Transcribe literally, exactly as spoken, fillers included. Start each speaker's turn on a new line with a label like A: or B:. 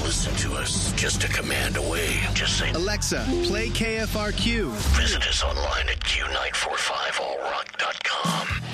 A: listen to us just a command away. Just say,
B: Alexa, play K F R Q.
A: Visit us online at Q nine four five all rock dot com.